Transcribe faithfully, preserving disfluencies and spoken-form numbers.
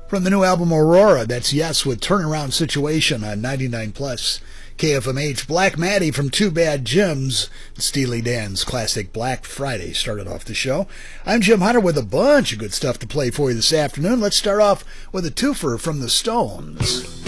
From the new album Aurora, that's Yes with Turnaround Situation on ninety-nine plus K F M H. Black Maddie from Two Bad Jims. Steely Dan's classic Black Friday started off the show. I'm Jim Hunter with a bunch of good stuff to play for you this afternoon. Let's start off with a twofer from the Stones.